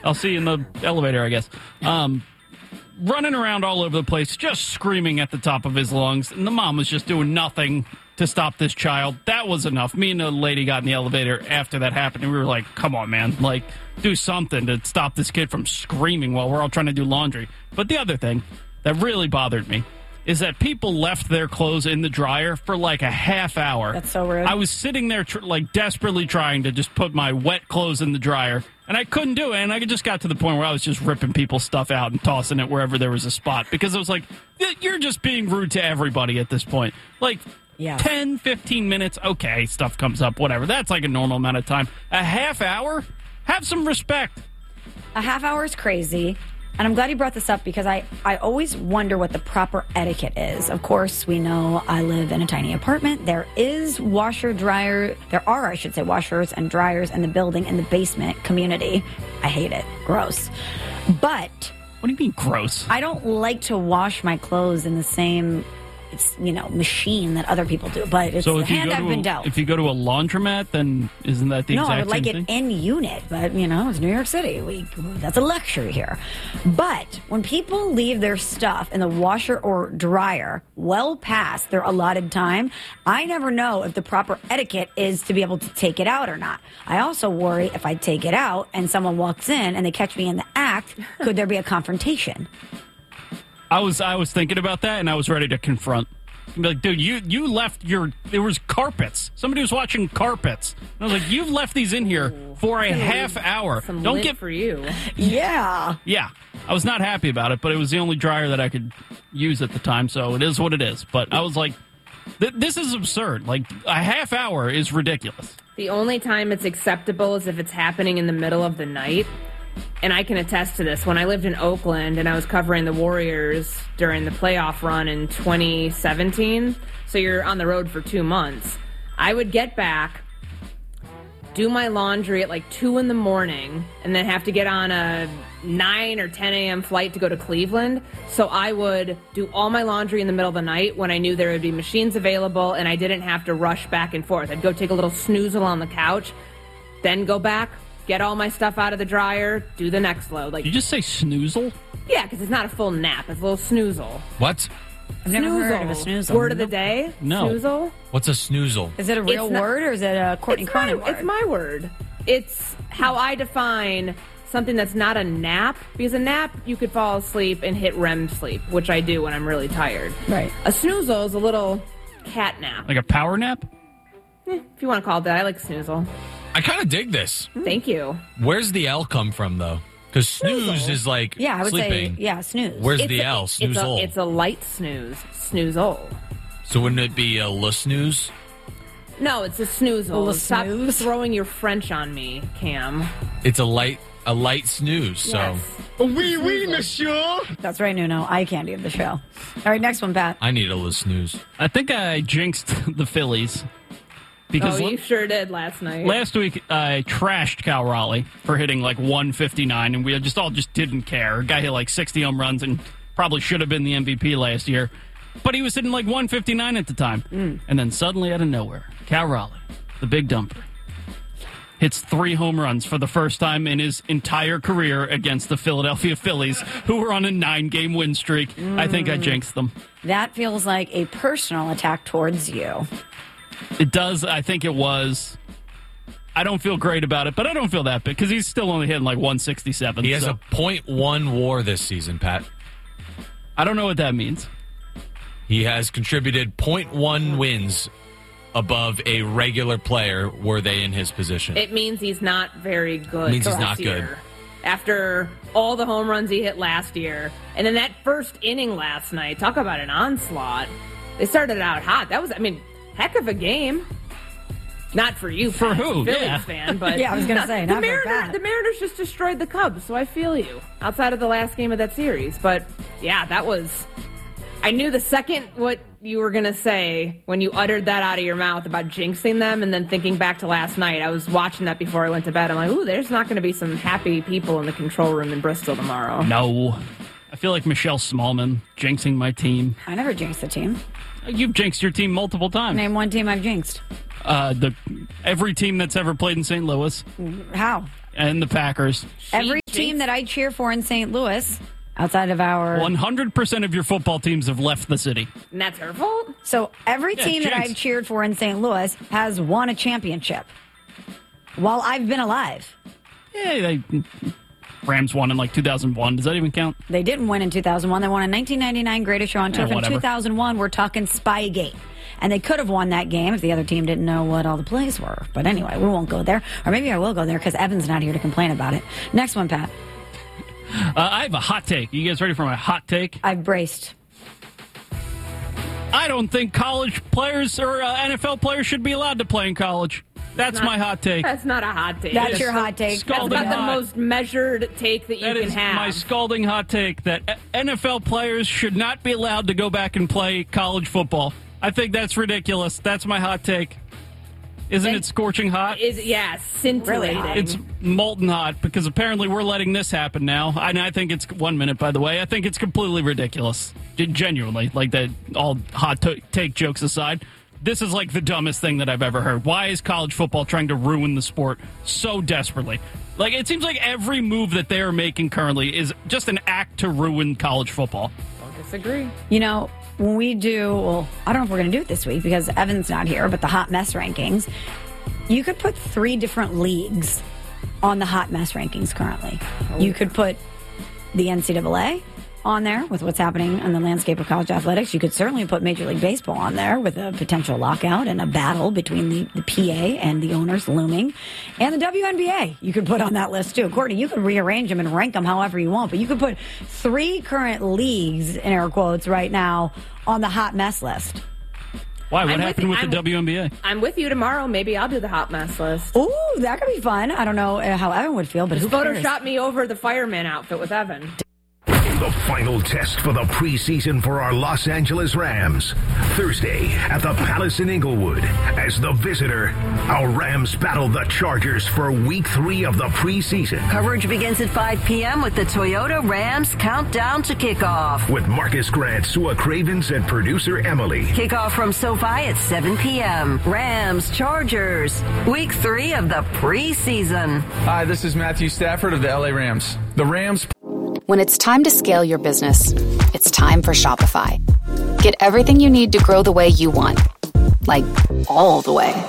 I'll see you in the elevator, I guess. Running around all over the place, just screaming at the top of his lungs. And the mom was just doing nothing to stop this child. That was enough. Me and the lady got in the elevator after that happened, and we were like, come on, man. Like, do something to stop this kid from screaming while we're all trying to do laundry. But the other thing that really bothered me is that people left their clothes in the dryer for like a half hour. That's so rude. I was sitting there desperately trying to just put my wet clothes in the dryer, and I couldn't do it. And I just got to the point where I was just ripping people's stuff out and tossing it wherever there was a spot, because I was like, you're just being rude to everybody at this point. Like, 10, 15 minutes, okay, stuff comes up, whatever. That's like a normal amount of time. A half hour? Have some respect. A half hour is crazy. And I'm glad you brought this up, because I always wonder what the proper etiquette is. Of course, we know I live in a tiny apartment. There is there are, I should say, washers and dryers in the building, in the basement community. I hate it. Gross. But what do you mean gross? I don't like to wash my clothes in the same machine that other people do, but it's the hand I've been dealt. If you go to a laundromat, then isn't that the exact same thing? No, I would like it in unit, but it's New York City. That's a luxury here. But when people leave their stuff in the washer or dryer well past their allotted time, I never know if the proper etiquette is to be able to take it out or not. I also worry if I take it out and someone walks in and they catch me in the act, could there be a confrontation? I was thinking about that, and I was ready to confront. Be like, dude, you left there was carpets. Somebody was watching carpets. And I was like, you've left these in here for a half hour. Don't get for you. Yeah. Yeah. I was not happy about it, but it was the only dryer that I could use at the time, so it is what it is. But I was like, this is absurd. Like, a half hour is ridiculous. The only time it's acceptable is if it's happening in the middle of the night. And I can attest to this. When I lived in Oakland and I was covering the Warriors during the playoff run in 2017, so you're on the road for 2 months, I would get back, do my laundry at like 2 in the morning, and then have to get on a 9 or 10 a.m. flight to go to Cleveland. So I would do all my laundry in the middle of the night when I knew there would be machines available and I didn't have to rush back and forth. I'd go take a little snoozle on the couch, then go back, get all my stuff out of the dryer, do the next load. Did you just say snoozle? Yeah, because it's not a full nap. It's a little snoozle. What? I've never heard of a snoozle. Word of the day? No. Snoozle? What's a snoozle? Is it a real word, or is it a Courtney Cronin word? It's my word. It's how I define something that's not a nap. Because a nap, you could fall asleep and hit REM sleep, which I do when I'm really tired. Right. A snoozle is a little cat nap. Like a power nap? If you want to call it that. I like snoozle. I kind of dig this. Thank you. Where's the L come from, though? Because snooze is like I would sleeping. say, snooze. Where's the L? Snoozle. It's a light snooze. Snoozle. So wouldn't it be a snooze? No, it's a snoozle. Stop snooze? throwing your French on me, Cam. It's a light snooze. Yes. So oui, monsieur. That's right, Nuno. Eye candy of the show. All right, next one, Pat. I need a snooze. I think I jinxed the Phillies. Because you sure did last night. Last week, I trashed Cal Raleigh for hitting like 159, and we just didn't care. A guy hit like 60 home runs and probably should have been the MVP last year. But he was hitting like 159 at the time. And then suddenly, out of nowhere, Cal Raleigh, the big dumper, hits 3 home runs for the first time in his entire career against the Philadelphia Phillies, who were on a 9-game win streak. I think I jinxed them. That feels like a personal attack towards you. It does. I think it was. I don't feel great about it, but I don't feel that bad because he's still only hitting like 167. He has a .1 WAR this season, Pat. I don't know what that means. He has contributed .1 wins above a regular player were they in his position. It means he's not very good. It means he's not good. After all the home runs he hit last year. And then that first inning last night, talk about an onslaught. They started out hot. That was, heck of a game. Not for you, for who? Phillies fan, but I was going to say, the Mariners just destroyed the Cubs, so I feel you. Outside of the last game of that series, but yeah, that was. I knew the second what you were going to say when you uttered that out of your mouth about jinxing them, and then thinking back to last night. I was watching that before I went to bed. I'm like, ooh, there's not going to be some happy people in the control room in Bristol tomorrow. No, I feel like Michelle Smallman jinxing my team. I never jinxed the team. You've jinxed your team multiple times. Name one team I've jinxed. Every team that's ever played in St. Louis. How? and the Packers. Every team that I cheer for in St. Louis, outside of our... 100% of your football teams have left the city. And that's her fault? So every team that Jinx. I've cheered for in St. Louis has won a championship while I've been alive. Yeah, Rams won in like 2001. Does that even count? They didn't win in 2001. They won in 1999 Greatest Show on Turf. In whatever. 2001, we're talking Spygate. And they could have won that game if the other team didn't know what all the plays were. But anyway, we won't go there. Or maybe I will go there because Evan's not here to complain about it. Next one, Pat. I have a hot take. You guys ready for my hot take? I've braced. I don't think college players or NFL players should be allowed to play in college. That's my hot take. That's not a hot take. That's your hot take. That's Scalding about the hot. most measured take that you That can is have. my scalding hot take that NFL players should not be allowed to go back and play college football. I think that's ridiculous. That's my hot take. Isn't it scorching hot? Scintillating. Really hot. It's molten hot because apparently we're letting this happen now. And I think it's 1 minute, by the way. I think it's completely ridiculous. Genuinely. Like that, all hot take jokes aside. This is like the dumbest thing that I've ever heard. Why is college football trying to ruin the sport so desperately? Like, it seems like every move that they are making currently is just an act to ruin college football. Don't disagree. You know, when we do, well, I don't know if we're going to do it this week because Evan's not here, but the hot mess rankings, you could put 3 different leagues on the hot mess rankings currently. You could put the NCAA on there with what's happening in the landscape of college athletics. You could certainly put Major League Baseball on there with a potential lockout and a battle between the PA and the owners looming. And the WNBA you could put on that list too. Courtney, you could rearrange them and rank them however you want, but you could put 3 current leagues, in air quotes, right now on the hot mess list. Why? What I'm happened with with the WNBA? I'm with you tomorrow. Maybe I'll do the hot mess list. Ooh, that could be fun. I don't know how Evan would feel, but who cares? Photoshop me over the fireman outfit with Evan. The final test for the preseason for our Los Angeles Rams. Thursday at the Palace in Inglewood. As the visitor, our Rams battle the Chargers for week 3 of the preseason. Coverage begins at 5 p.m. with the Toyota Rams countdown to kickoff. With Marcus Grant, Sua Cravens, and producer Emily. Kickoff from SoFi at 7 p.m. Rams, Chargers, week 3 of the preseason. Hi, this is Matthew Stafford of the LA Rams. The Rams. When it's time to scale your business, it's time for Shopify. Get everything you need to grow the way you want. Like, all the way.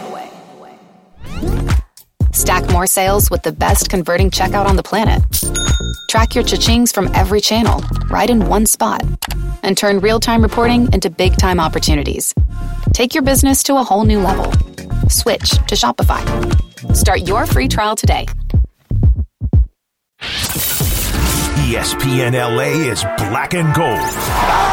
Stack more sales with the best converting checkout on the planet. Track your cha-chings from every channel, right in one spot. And turn real-time reporting into big-time opportunities. Take your business to a whole new level. Switch to Shopify. Start your free trial today. ESPN LA is black and gold.